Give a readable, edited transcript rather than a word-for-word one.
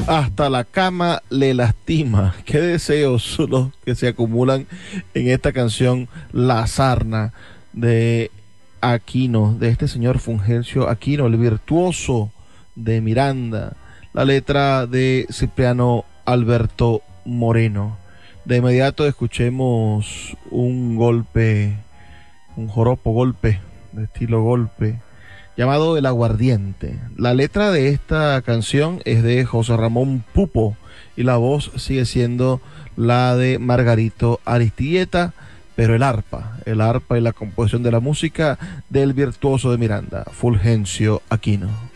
Hasta la cama le lastima. Qué deseos son los que se acumulan en esta canción La Sarna de Aquino, de este señor Fulgencio Aquino, el virtuoso de Miranda. La letra de Cipriano Alberto Moreno. De inmediato escuchemos un golpe, un joropo golpe, de estilo golpe, llamado El Aguardiente. La letra de esta canción es de José Ramón Pupo y la voz sigue siendo la de Margarito Aristieta, pero el arpa y la composición de la música del virtuoso de Miranda, Fulgencio Aquino.